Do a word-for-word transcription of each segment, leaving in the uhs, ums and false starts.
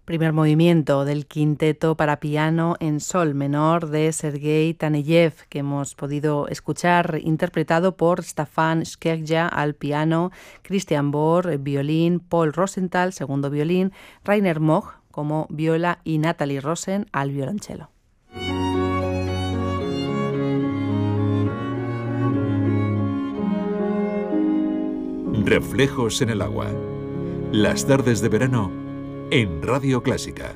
Primer movimiento del quinteto para piano en sol menor de Sergei Taneyev, que hemos podido escuchar interpretado por Stefan Skegja al piano, Christian Bohr, violín, Paul Rosenthal, segundo violín, Rainer Moch como viola y Natalie Rosen al violonchelo. Reflejos en el agua. Las tardes de verano en Radio Clásica.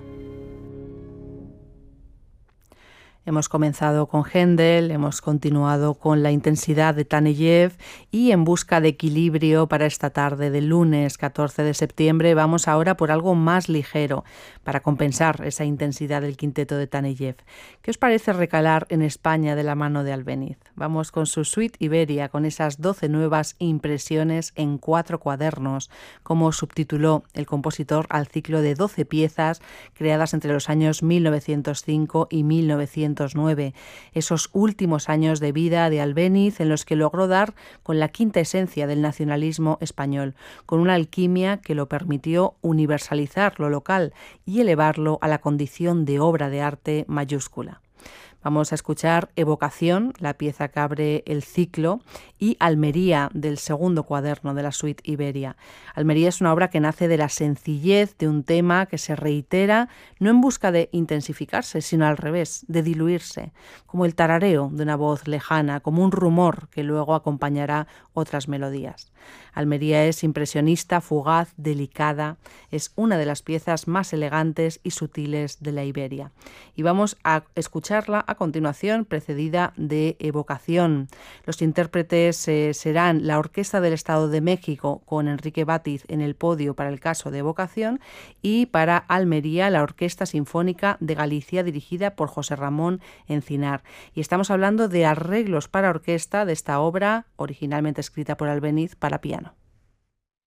Hemos comenzado con Händel, hemos continuado con la intensidad de Taneyev y en busca de equilibrio para esta tarde del lunes catorce de septiembre vamos ahora por algo más ligero para compensar esa intensidad del quinteto de Taneyev. ¿Qué os parece recalar en España de la mano de Albéniz? Vamos con su Suite Iberia, con esas doce nuevas impresiones en cuatro cuadernos, como subtituló el compositor al ciclo de doce piezas creadas entre los años mil novecientos cinco y mil novecientos nueve, esos últimos años de vida de Albéniz en los que logró dar con la quinta esencia del nacionalismo español, con una alquimia que lo permitió universalizar lo local y elevarlo a la condición de obra de arte mayúscula. Vamos a escuchar Evocación, la pieza que abre el ciclo, y Almería, del segundo cuaderno de la Suite Iberia. Almería es una obra que nace de la sencillez de un tema que se reitera, no en busca de intensificarse, sino al revés, de diluirse, como el tarareo de una voz lejana, como un rumor que luego acompañará otras melodías. Almería es impresionista, fugaz, delicada, es una de las piezas más elegantes y sutiles de la Iberia. Y vamos a escucharla a continuación, precedida de Evocación. Los intérpretes eh, serán la Orquesta del Estado de México, con Enrique Bátiz en el podio para el caso de Evocación, y para Almería la Orquesta Sinfónica de Galicia, dirigida por José Ramón Encinar. Y estamos hablando de arreglos para orquesta de esta obra, originalmente escrita por Albéniz para piano.